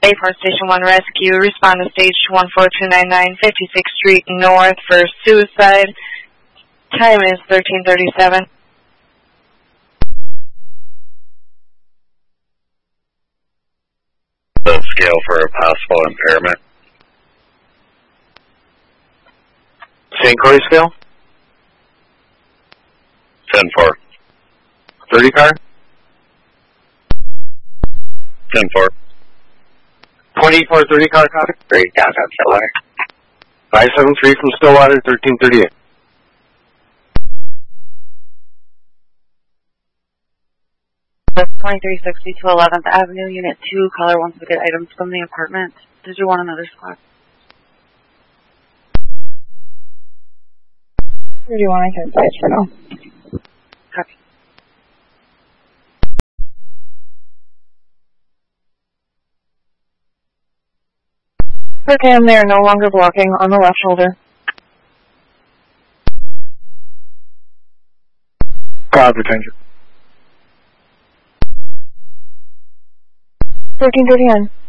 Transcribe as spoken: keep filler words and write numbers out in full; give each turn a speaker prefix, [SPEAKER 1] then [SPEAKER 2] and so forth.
[SPEAKER 1] A four Station one Rescue. Respond to stage one four two nine nine, fifty-sixth Street North for suicide. Time is thirteen thirty-seven.
[SPEAKER 2] The scale for a possible impairment.
[SPEAKER 3] Saint Croix scale?
[SPEAKER 2] ten four.
[SPEAKER 3] thirty car?
[SPEAKER 2] ten four.
[SPEAKER 3] twenty-four thirty car copy?
[SPEAKER 2] Great, downtown Stillwater.
[SPEAKER 3] five seven three from Stillwater, thirteen thirty-eight.
[SPEAKER 4] twenty-three sixty to eleventh Avenue, Unit two. Caller wants to get items from the apartment. Did you want another squad?
[SPEAKER 5] Or do you want I can say it for now?
[SPEAKER 4] Copy.
[SPEAKER 5] Per cam, they are no longer blocking on the left shoulder.
[SPEAKER 3] Cloud retention.
[SPEAKER 5] thirteen thirty-nine.